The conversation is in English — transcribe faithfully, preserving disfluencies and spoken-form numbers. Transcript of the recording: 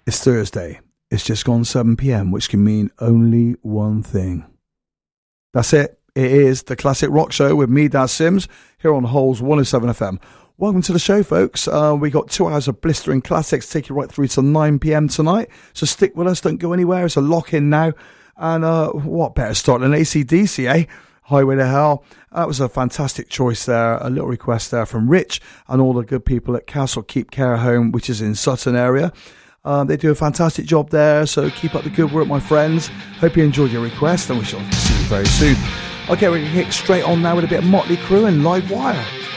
It's Thursday. It's just gone seven p.m, which can mean only one thing. That's it. It is the Classic Rock Show with me, Daz Sims, here on Holes one oh seven F M. Welcome to the show, folks. Uh, we got two hours of blistering classics, take you right through to nine p.m. tonight. So stick with us. Don't go anywhere. It's a lock-in now. And uh, what better start than A C D C, eh? Highway to Hell. That was a fantastic choice there. A little request there from Rich and all the good people at Castle Keep Care Home, which is in Sutton area. Um, they do a fantastic job there, so keep up the good work, my friends. Hope you enjoyed your request, and we shall see you very soon. Okay, we're going to kick straight on now with a bit of Motley Crue and Live Wire.